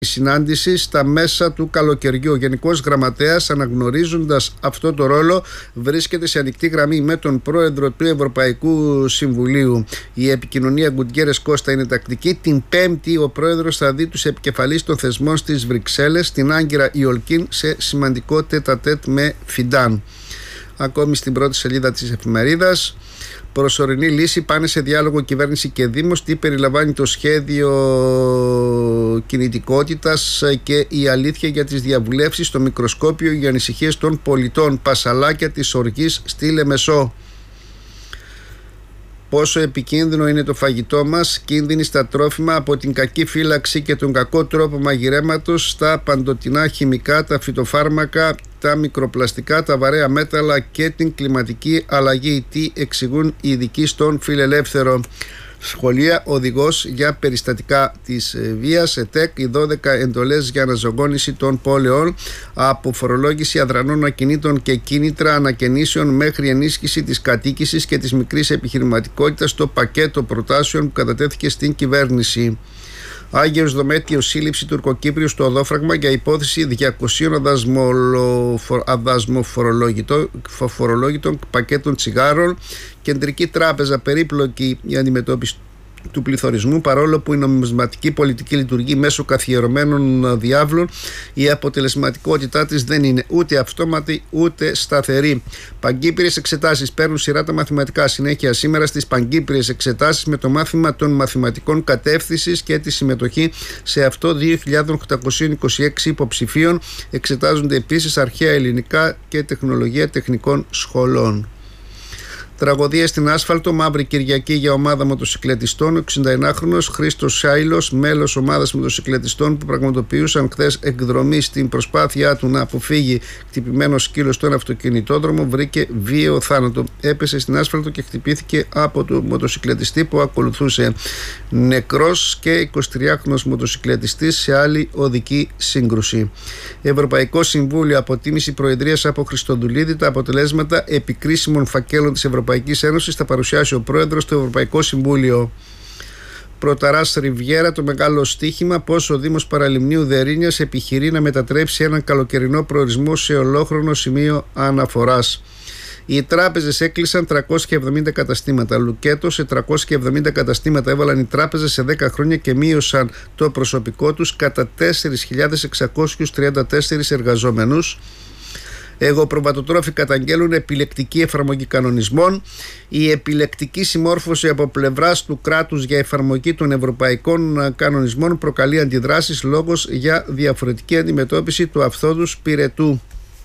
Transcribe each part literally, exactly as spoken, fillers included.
συνάντηση στα μέσα του καλοκαιριού. Ο Γενικός Γραμματέας, αναγνωρίζοντας αυτό το ρόλο, βρίσκεται σε ανοιχτή γραμμή με τον πρόεδρο του Ευρωπαϊκού Συμβουλίου. Η επικοινωνία Γκουτιέρες Κώστα είναι τακτική. Την Πέμπτη ο πρόεδρος θα δει τους επικεφαλείς των θεσμών στις Βρυξέλλες, στην Άγκυρα Ιολκίν, σε σημαντικό τέτα-τέτ με Φιντάν. Ακόμη στην πρώτη σελίδα της εφημερίδας, προσωρινή λύση, πάνε σε διάλογο κυβέρνηση και Δήμος. Τι περιλαμβάνει το σχέδιο κινητικότητας και η αλήθεια για τις διαβουλεύσεις στο μικροσκόπιο για ανησυχίες των πολιτών. Πασαλάκια της οργής στη Λεμεσό. Πόσο επικίνδυνο είναι το φαγητό μας, κίνδυνοι στα τρόφιμα από την κακή φύλαξη και τον κακό τρόπο μαγειρέματος, στα παντοτινά χημικά, τα φυτοφάρμακα, τα μικροπλαστικά, τα βαρέα μέταλλα και την κλιματική αλλαγή. Τι εξηγούν οι ειδικοί στον Φιλελεύθερο. Σχολεία, οδηγός για περιστατικά της βίας. ΕΤΕΚ, οι δώδεκα εντολές για αναζωογόνηση των πόλεων, από φορολόγηση αδρανών ακινήτων και κίνητρα ανακαινήσεων μέχρι ενίσχυση της κατοίκησης και της μικρής επιχειρηματικότητας, στο πακέτο προτάσεων που κατατέθηκε στην κυβέρνηση. Άγιος Δομέτιος, σύλληψη τουρκοκύπριου στο οδόφραγμα για υπόθεση διακοσίων αδασμοφορολόγητων πακέτων τσιγάρων. Κεντρική Τράπεζα, περίπλοκη η αντιμετώπιση του πληθωρισμού, παρόλο που η νομισματική πολιτική λειτουργεί μέσω καθιερωμένων διάβλων, η αποτελεσματικότητά της δεν είναι ούτε αυτόματη ούτε σταθερή. Παγκύπριες εξετάσεις, παίρνουν σειρά τα μαθηματικά. Συνέχεια σήμερα στις παγκύπριες εξετάσεις με το μάθημα των μαθηματικών κατεύθυνσης και τη συμμετοχή σε αυτό δύο χιλιάδες οκτακόσιοι είκοσι έξι υποψηφίων. Εξετάζονται επίσης αρχαία ελληνικά και τεχνολογία τεχνικών σχολών. Τραγωδία στην άσφαλτο, μαύρη Κυριακή για ομάδα μοτοσυκλετιστών. Ο εξηνταενάχρονος Χρήστος Σάιλος, μέλος ομάδας μοτοσυκλετιστών που πραγματοποιούσαν χθες εκδρομή στην προσπάθειά του να αποφύγει χτυπημένο σκύλο στον αυτοκινητόδρομο, βρήκε βίαιο θάνατο. Έπεσε στην άσφαλτο και χτυπήθηκε από τον μοτοσυκλετιστή που ακολουθούσε. Νεκρός και εικοσιτριάχρονος μοτοσυκλετιστής σε άλλη οδική σύγκρουση. Ευρωπαϊκό Συμβούλιο, αποτίμηση προεδρίας από Χριστοδουλίδη. Τα αποτελέσματα επικρίσιμων φακέλων της Ευρωπαϊκής Ένωσης θα παρουσιάσει ο πρόεδρος στο Ευρωπαϊκό Συμβούλιο. Πρωταράς Ριβιέρα, το μεγάλο στοίχημα, πως ο Δήμος Παραλιμνίου Δερίνιας επιχειρεί να μετατρέψει έναν καλοκαιρινό προορισμό σε ολόχρονο σημείο αναφοράς. Οι τράπεζες έκλεισαν τριακόσια εβδομήντα καταστήματα. Λουκέτο, σε τριακόσια εβδομήντα καταστήματα έβαλαν οι τράπεζες σε δέκα χρόνια και μείωσαν το προσωπικό τους κατά τέσσερις χιλιάδες εξακόσιους τριάντα τέσσερις εργαζόμενους. Εγωπροβατοτρόφοι καταγγέλουν επιλεκτική εφαρμογή κανονισμών. Η επιλεκτική συμμόρφωση από πλευράς του κράτους για εφαρμογή των ευρωπαϊκών κανονισμών προκαλεί αντιδράσεις, λόγος για διαφορετική αντιμετώπιση του αυθόδους πυρετού.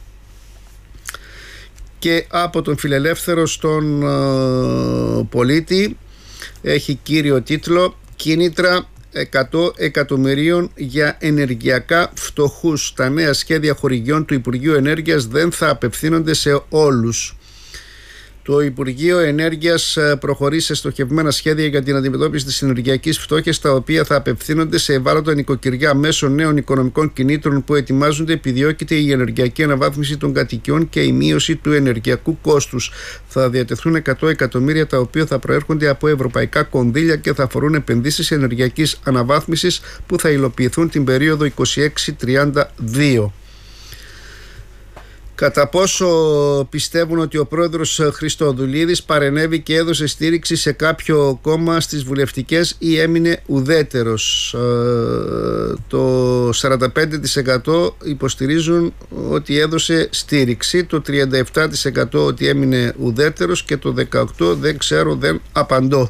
Και από τον Φιλελεύθερο στον uh, Πολίτη έχει κύριο τίτλο «Κίνητρα εκατό εκατομμυρίων για ενεργειακά φτωχούς». Τα νέα σχέδια χορηγιών του Υπουργείου Ενέργειας δεν θα απευθύνονται σε όλους. Το Υπουργείο Ενέργειας προχωρεί σε στοχευμένα σχέδια για την αντιμετώπιση της ενεργειακής φτώχειας, τα οποία θα απευθύνονται σε ευάλωτα νοικοκυριά μέσω νέων οικονομικών κινήτρων που ετοιμάζονται. Επιδιώκεται η ενεργειακή αναβάθμιση των κατοικιών και η μείωση του ενεργειακού κόστους. Θα διατεθούν εκατό εκατομμύρια, τα οποία θα προέρχονται από ευρωπαϊκά κονδύλια και θα αφορούν επενδύσεις ενεργειακής αναβάθμισης που θα υλοποιηθούν την περίοδο είκοσι έξι τριάντα δύο. Κατά πόσο πιστεύουν ότι ο πρόεδρος Χριστοδουλίδης παρενέβη και έδωσε στήριξη σε κάποιο κόμμα στις βουλευτικές ή έμεινε ουδέτερος? Το σαράντα πέντε τοις εκατό υποστηρίζουν ότι έδωσε στήριξη, το τριάντα επτά τοις εκατό ότι έμεινε ουδέτερος και το δεκαοκτώ τοις εκατό δεν ξέρω, δεν απαντώ.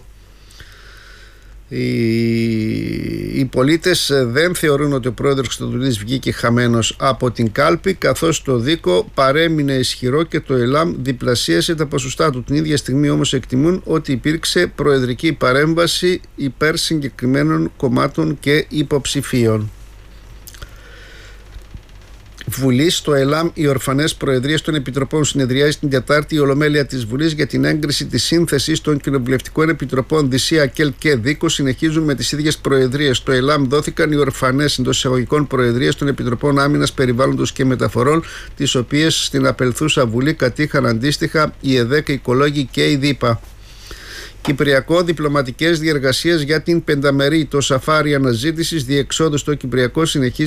Οι, οι πολίτες δεν θεωρούν ότι ο πρόεδρος Χριστοδουλίδης βγήκε χαμένος από την κάλπη, καθώς το ΔΙΚΟ παρέμεινε ισχυρό και το ΕΛΑΜ διπλασίασε τα ποσοστά του. Την ίδια στιγμή όμως εκτιμούν ότι υπήρξε προεδρική παρέμβαση υπέρ συγκεκριμένων κομμάτων και υποψηφίων. Βουλή, στο ΕΛΑΜ, οι ορφανές προεδρίες των επιτροπών συνεδριάζει την Τετάρτη η Ολομέλεια της Βουλής για την έγκριση της σύνθεσης των κοινοβουλευτικών επιτροπών. Δυσία, ΑΚΕΛ και ΔΙΚΟ συνεχίζουν με τις ίδιες προεδρίες. Στο ΕΛΑΜ δόθηκαν οι ορφανές εντός εισαγωγικών προεδρίες των επιτροπών Άμυνας, Περιβάλλοντος και Μεταφορών, τις οποίες στην απελθούσα Βουλή κατήχαν αντίστοιχα η ΕΔΕΚ, η Οικολόγοι και η ΔΥΠΑ. Κυπριακό, διπλωματικές διεργασίες για την πενταμερή το σαφάρι αναζήτησης διεξόδου στο Κυπριακό συνεχίζει